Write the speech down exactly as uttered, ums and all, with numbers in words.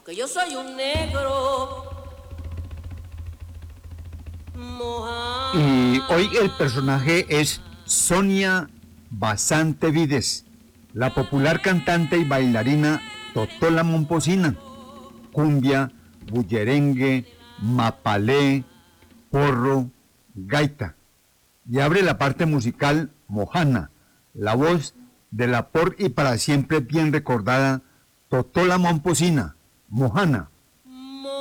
que yo soy un negro mojado. Y hoy el personaje es Sonia Basante Vides, la popular cantante y bailarina Totola Momposina, cumbia, bullerengue, mapalé, porro, gaita. Y abre la parte musical Mojana, la voz de la por y para siempre bien recordada Totola Momposina, Mojana.